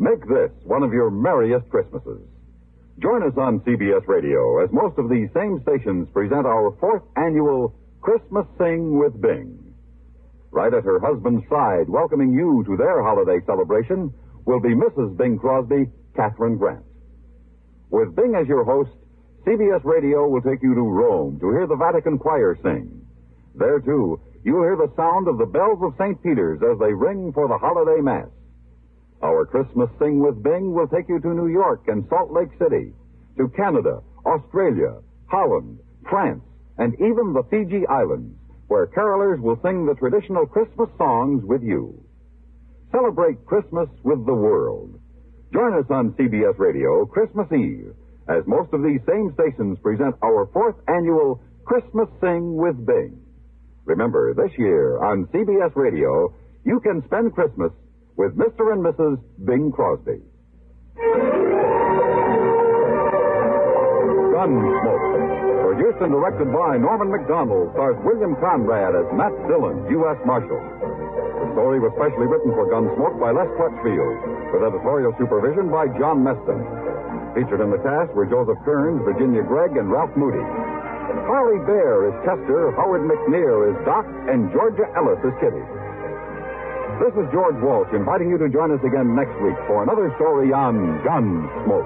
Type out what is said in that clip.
Make this one of your merriest Christmases. Join us on CBS Radio as most of these same stations present our 4th annual Christmas Sing with Bing. Right at her husband's side, welcoming you to their holiday celebration, will be Mrs. Bing Crosby, Catherine Grant. With Bing as your host, CBS Radio will take you to Rome to hear the Vatican choir sing. There, too, you'll hear the sound of the bells of St. Peter's as they ring for the holiday Mass. Our Christmas Sing with Bing will take you to New York and Salt Lake City, to Canada, Australia, Holland, France, and even the Fiji Islands, where carolers will sing the traditional Christmas songs with you. Celebrate Christmas with the world. Join us on CBS Radio Christmas Eve, as most of these same stations present our 4th annual Christmas Sing with Bing. Remember, this year on CBS Radio, you can spend Christmas with Mr. and Mrs. Bing Crosby. Gunsmoke. Produced and directed by Norman McDonald, stars William Conrad as Matt Dillon, U.S. Marshal. The story was specially written for Gunsmoke by Les Crutchfield, with editorial supervision by John Meston. Featured in the cast were Joseph Kearns, Virginia Gregg, and Ralph Moody. Harley Bear is Chester, Howard McNear is Doc, and Georgia Ellis is Kitty. This is George Walsh inviting you to join us again next week for another story on Gunsmoke.